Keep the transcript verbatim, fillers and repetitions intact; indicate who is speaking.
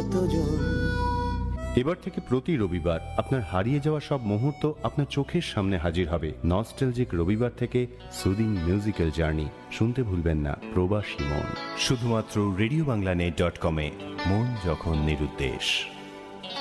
Speaker 1: কতজন।
Speaker 2: এবার থেকে প্রতি রবিবার আপনার হারিয়ে যাওয়া সব মুহূর্ত আপনার চোখের সামনে হাজির হবে। নস্টালজিক রবিবার থেকে সুদিং মিউজিক্যাল জার্নি শুনতে ভুলবেন না। প্রবাসী মন, শুধুমাত্র রেডিও বাংলা নেট ডট কমে। মন যখন নিরুদ্দেশ।